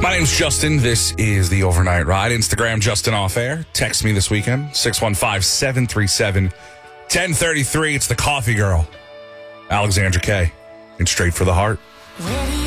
My name's Justin. This is the Overnight Ride. Instagram, Justin Off Air. Text me this weekend, 615-737-1033. It's the Coffee Girl, Alexandra K. And Straight for the Heart.